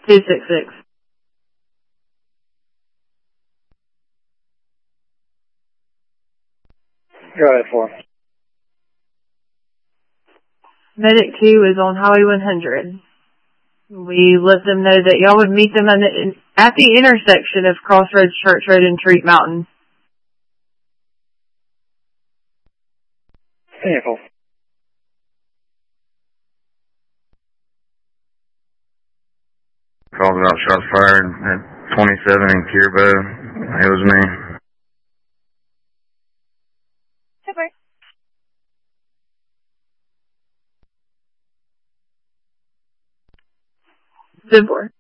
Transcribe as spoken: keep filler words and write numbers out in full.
two six six. Go ahead, four. Medic two is on Highway one hundred. We let them know that y'all would meet them at the, at the intersection of Crossroads Church Road and Treat Mountain. Vehicle. Calls about shots fired at twenty-seven in Kierbo. It was me. Super. Super.